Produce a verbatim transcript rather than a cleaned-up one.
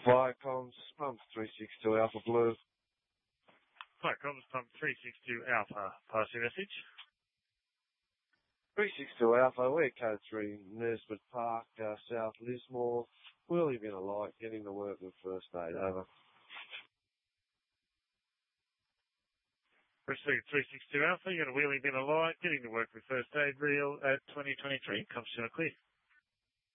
Viacom's pump three six two Alpha Blue. Viacom's pump three six two Alpha. Pass your message. three six two Alpha, we're code three, Nesbitt Park, uh, South Lismore. Will you been a light getting to work with first aid? Over. Received three six two Alpha, you got a wheelie bin of light, getting to work with first aid reel at twenty twenty-three. Comes to a clear.